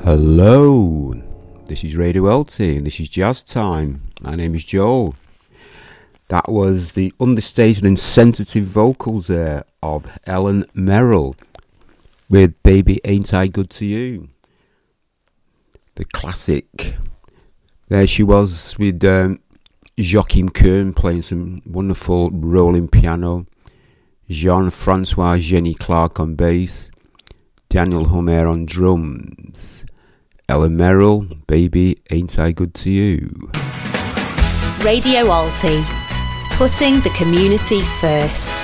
Hello, this is Radio Alti and this is Jazz Time. My name is Joel. That was the understated and sensitive vocals there of Ellen Merrill with Baby Ain't I Good to You. The classic. There she was with Joachim Kern playing some wonderful rolling piano, Jean-Francois Jenny Clark on bass, Daniel Homer on drums, Ellen Merrill, Baby Ain't I Good to You. Radio Alti, putting the community first.